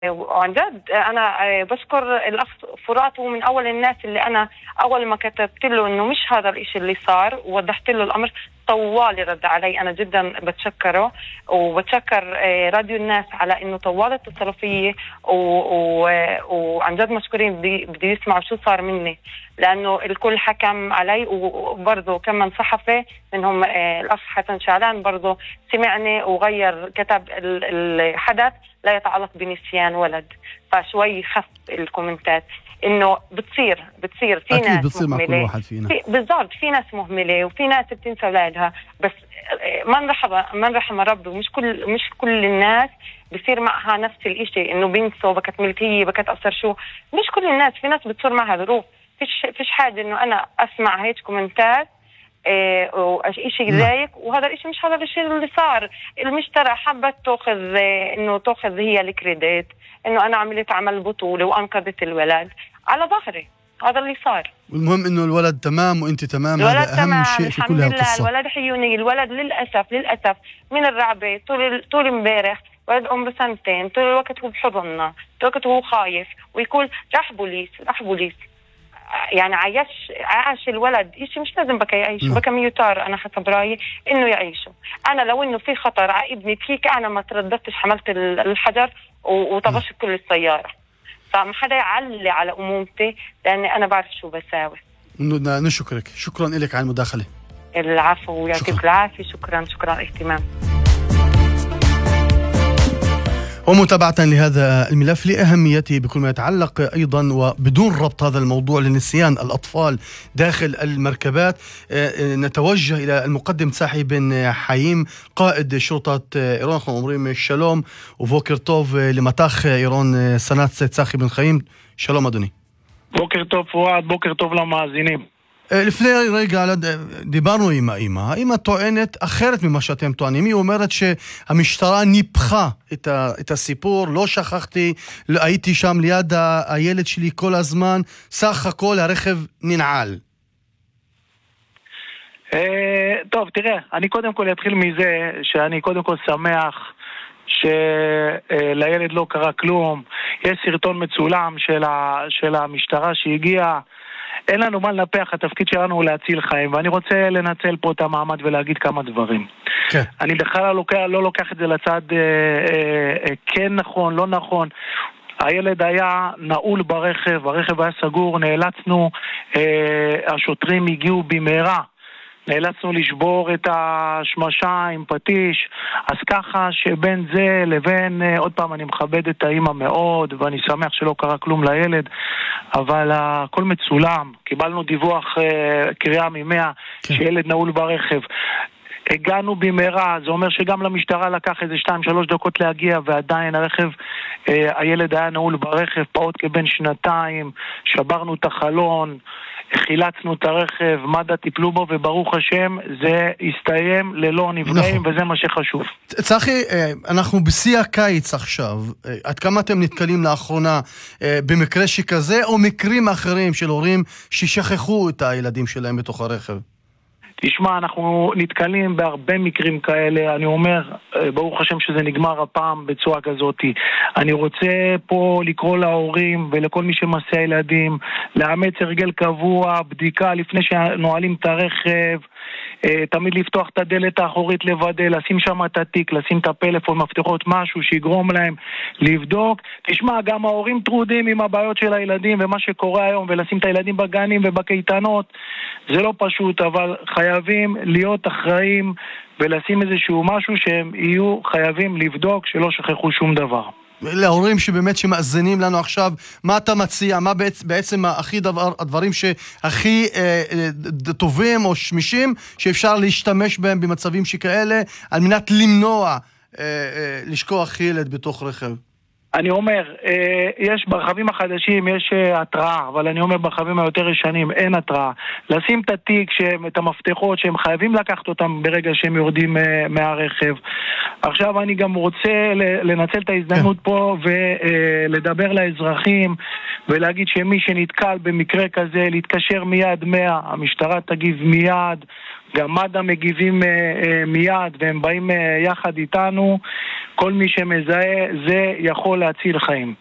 وعن جد أنا بشكر الأخ فرات، هو من أول الناس اللي أنا أول ما كتبت له إنه مش هذا الإشي اللي صار ووضحت له الأمر طوالي رد علي. أنا جدا بتشكره، وبتشكر راديو الناس على إنه طوال اتصلوا فيي، وعن جد مشكورين. بدي يسمعوا شو صار مني، لأنه الكل حكم علي، وبرضه كمان صحفي منهم الأخ حسن شعلان برضه سمعني وغير، كتب الحدث لا يتعلق بنسيان ولد، فشوي خف الكومنتات. انه بتصير في أكيد ناس بتصير مع كل مهملة، واحد فينا. بالضبط في ناس مهملة وفي ناس بتنسى اولادها، بس من رحم ربي، مش كل الناس بصير معها نفس الاشي، انه بينسوا بكت ملكية بكت اثر شو. مش كل الناس، في ناس بتصير معها ظروف. فيش حاجة انه انا اسمع هيك كومنتات وإشي يضايق، وهذا الإشي مش هذا الإشي اللي صار. المشترى حبت تأخذ هي الكريديت إنه أنا عملت عمل بطولة وأنقذت الولد على ظهري. هذا اللي صار. والمهم إنه الولد تمام وإنت تمام، هذا أهم تمام. شيء في كل هالقصة. الولد حيوني. الولد للأسف من الرعبة طول امبارح، ولد عمره 2 سنين، طول الوقت هو بحضننا، طول الوقت هو خايف ويقول راح بوليس. يعني عاش الولد إشي مش لازم بكى يعيش، بكى ميوتار. أنا حسب رأيي إنه يعيشوا. أنا لو إنه في خطر على ابني بهيك أنا ما ترددتش، حملت الحجر وطبشت كل السيارة. فما حدا يعلي على أمومتي، لأني أنا بعرف شو بساوي. نشكرك، شكرا لك على المداخلة. العفو ويعطيك العافية. شكرا اهتمام. ومتابعة لهذا الملف لأهميته بكل ما يتعلق أيضا وبدون ربط هذا الموضوع لنسيان الأطفال داخل المركبات، نتوجه إلى المقدم تساحي بن حييم قائد شرطة إيران. אומרים שלום ובוקר טוב למתח אירון סנ"צ צחי בן חיים. שלום אדוני. בוקר טוב פואד, בוקר טוב למאזינים. לפני רגע דיברנו עם האמא טוענת אחרת ממה שאתם טוענים. היא אומרת שהמשטרה ניפחה את הסיפור, לא שכחתי, הייתי שם ליד הילד שלי כל הזמן, סך הכל הרכב ננעל. טוב, תראה, אני קודם כל אתחיל מזה שאני קודם כל שמח שלילד לא קרה כלום. יש סרטון מצולם של המשטרה שהגיעה. אין לנו מה לנפח, התפקיד שלנו הוא להציל חיים, ואני רוצה לנצל פה את המעמד ולהגיד כמה דברים. כן. אני בכלל לא לוקח את זה לצד כן נכון, לא נכון. הילד היה נעול ברכב, הרכב היה סגור, נאלצנו, השוטרים הגיעו במהרה, נאלצנו לשבור את השמשה עם פטיש. אז ככה שבין זה לבין, עוד פעם, אני מכבד את האמא מאוד ואני שמח שלא קרה כלום לילד, אבל הכל מצולם. קיבלנו דיווח קריאה ממאה שילד נעול ברכב, הגענו במהרה. זה אומר שגם למשטרה לקח איזה 2-3 דקות להגיע, ועדיין הילד היה נעול ברכב, פעוט כבן 2, שברנו את החלון, חילצנו את הרכב, מד"א טיפלו בו, וברוך השם זה הסתיים ללא נפגעים, וזה מה שחשוב. צחי, אנחנו בשיא הקיץ עכשיו. עד כמה אתם נתקלים לאחרונה במקרה שכזה, או מקרים אחרים של הורים ששכחו את הילדים שלהם בתוך הרכב? תשמע, אנחנו נתקלים בהרבה מקרים כאלה. אני אומר, ברוך השם שזה נגמר הפעם בצורה כזאת. אני רוצה פה לקרוא להורים ולכל מי שמסיע ילדים לאמץ הרגל קבוע, בדיקה לפני שנועלים את הרכב, תמיד לפתוח את הדלת האחורית לוודא, לשים שם את התיק, לשים את הפלאפון, מפתחות, משהו שיגרום להם לבדוק. תשמע, גם ההורים טרודים עם הבעיות של הילדים ומה שקורה היום, ולשים את הילדים בגנים ובקייטנות זה לא פשוט, אבל חייבים להיות אחראים ולשים איזשהו משהו שהם יהיו חייבים לבדוק שלא שכחו שום דבר. להורים שבאמת שמאזינים לנו עכשיו, מה אתה מציע? מה בעצם הדברים שהכי טובים או שמישים שאפשר להשתמש בהם במצבים שכאלה על מנת למנוע לשכוח ילד בתוך רכב? אני אומר, יש ברכבים החדשים יש התראה, אבל אני אומר ברכבים היותר ישנים אין התראה. לשים את התיק, את המפתחות שהם חייבים לקחת אותם ברגע שהם יורדים מהרכב. עכשיו אני גם רוצה לנצל את ההזדמנות פה ולדבר לאזרחים ולהגיד שמי שנתקל במקרה כזה, להתקשר מיד 100, המשטרה תגיב מיד, גם מד"א מגיבים מיד, והם באים יחד איתנו. כל מי שמזהה, זה יכול להציל חיים.